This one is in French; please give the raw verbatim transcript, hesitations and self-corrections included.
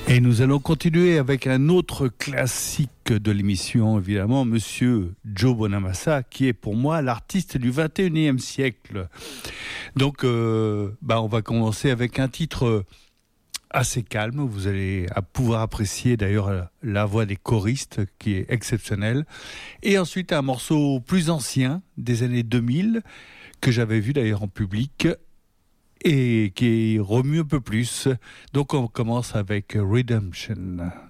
Et nous allons continuer avec un autre classique de l'émission, évidemment, Monsieur Joe Bonamassa, qui est pour moi l'artiste du vingt et unième siècle. Donc, euh, bah, on va commencer avec un titre assez calme. Vous allez pouvoir apprécier d'ailleurs la voix des choristes, qui est exceptionnelle. Et ensuite, un morceau plus ancien, des années deux mille, que j'avais vu d'ailleurs en public, et qui remue un peu plus. Donc on commence avec Redemption.